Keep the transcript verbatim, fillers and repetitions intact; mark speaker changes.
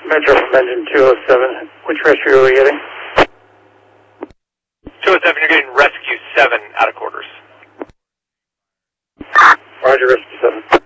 Speaker 1: Metro from engine two oh seven. Which rescue are we getting?
Speaker 2: two oh seven, you're getting rescue seven out of quarters.
Speaker 1: Roger, rescue seven.